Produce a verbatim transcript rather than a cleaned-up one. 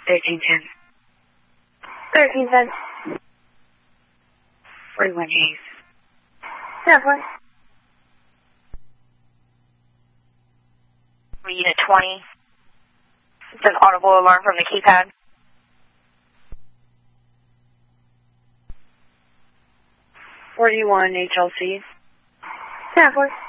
thirteen ten. thirteen ten. forty-one Hayes. ten four. Unit twenty. It's an audible alarm from the keypad. forty-one H L C. ten four.